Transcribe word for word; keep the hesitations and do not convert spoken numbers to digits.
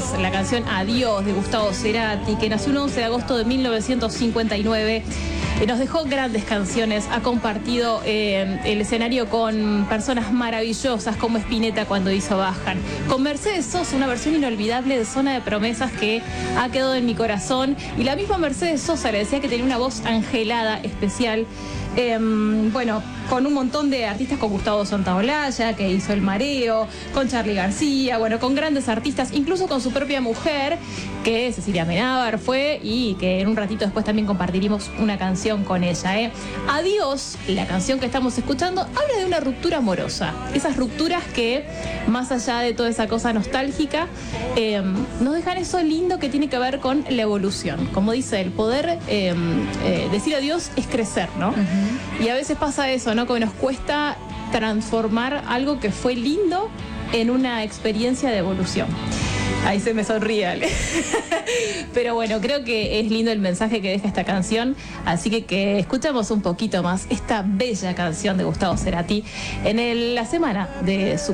la canción Adiós de Gustavo Cerati, que nació el once de agosto de mil novecientos cincuenta y nueve. Eh, nos dejó grandes canciones, ha compartido eh, el escenario con personas maravillosas como Spinetta cuando hizo Bajan, con Mercedes Sosa, una versión inolvidable de Zona de Promesas que ha quedado en mi corazón, y la misma Mercedes Sosa le decía que tenía una voz angelada, especial. Eh, bueno, con un montón de artistas, con Gustavo Santaolalla, que hizo El Mareo, con Charly García, bueno, con grandes artistas, incluso con su propia mujer, que Cecilia Amenábar fue, y que en un ratito después también compartiremos una canción con ella. ¿eh? Adiós, la canción que estamos escuchando, habla de una ruptura amorosa. Esas rupturas que, más allá de toda esa cosa nostálgica, eh, nos dejan eso lindo que tiene que ver con la evolución. Como dice, el poder eh, eh, decir adiós es crecer, ¿no? Uh-huh. Y a veces pasa eso, ¿no? Que nos cuesta transformar algo que fue lindo en una experiencia de evolución. Ahí se me sonríe, Ale. Pero bueno, creo que es lindo el mensaje que deja esta canción, así que que escuchamos un poquito más esta bella canción de Gustavo Cerati en el, la semana de su